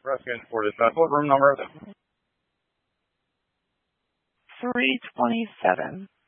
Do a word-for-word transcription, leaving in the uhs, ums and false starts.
Rescue for this vessel. What room number is it? three twenty-seven.